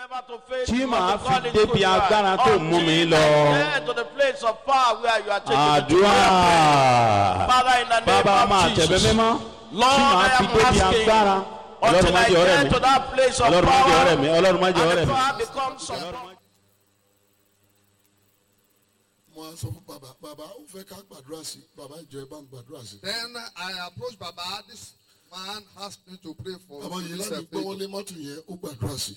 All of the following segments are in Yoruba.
never to face tí you, màá but fi God is débi good agbára tó mú mi until lọ. I get to the place of power where you are taking me to. Àdúrà. Father, in the Bàbá name máa of tẹ̀bẹ̀ Jesus, mímọ́. Lord, Tí màá I fi am débi agbára. asking Ọlọ́run until má I jẹ́ ọ̀rẹ́ get mi. to that place of Ọlọ́run má jẹ́ ọ̀rẹ́ mi. power, Ọlọ́run má jẹ́ and ọ̀rẹ́ the mi. power becomes some. Mo á sọ fún bàbá ó fẹ́ ká gbàdúrà sí bàbá ìjọ ẹ bá ń gbàdúrà sí. Then I approached Baba. This man asked me to pray for Bàbá yìí this láti gbọ́ wọlé people. mọ́tò yẹn ó gbàdúrà sí.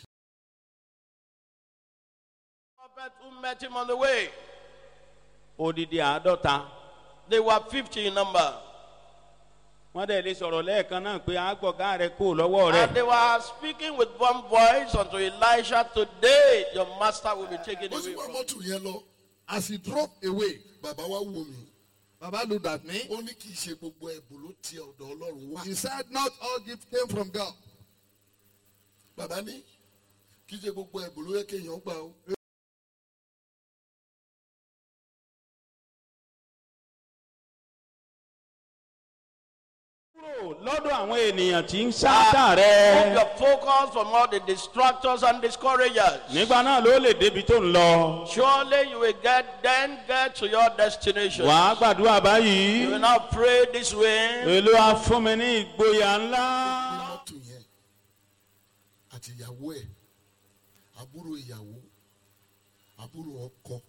Prophet who met him on the way, Odidi àádọ́ta. they were 50 in number. Wọ́n dẹ̀ lè sọ̀rọ̀ lẹ́ẹ̀kan náà pé àgbọ̀gá rẹ̀ kò lọ́wọ́ rẹ̀. And they were speaking with one voice unto Elisha, today your master will be taken Ó sì away wá from mọ́tò yẹn lọ. As he drove away, Bàbá wa wò mí. Baba looked at me. Ó ní kì í ṣe gbogbo ẹ̀bùn ló ti ọ̀dọ̀ Ọlọ́run wá. He said, not all gifts came from God. Bàbá ní kì í ṣe gbogbo ẹ̀bùn ló yẹ kéèyàn gbà o. Kúrò lọ́dọ̀ àwọn ènìyàn tí ń sáátà rẹ̀. Move your focus from all the distractors and discouragers. Nígbà náà ló lè débi tó ń lọ. Surely you will get to your destination. Wàá gbàdúrà You báyìí. will now pray this way. Èló á fún mi ní ìgboyà ńlá. Ní mọ́tò yẹn àti ìyàwó ẹ̀ àbúrò ìyàwó àbúrò ọkọ.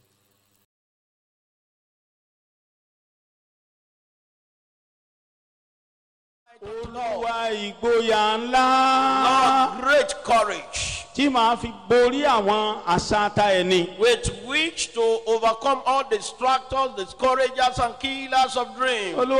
Olúwa ìgboyà ńlá. Lord, great courage Tí màá fi borí àwọn àṣàtà ẹni. with which to overcome all distractors, discouragers, and killers of dreams.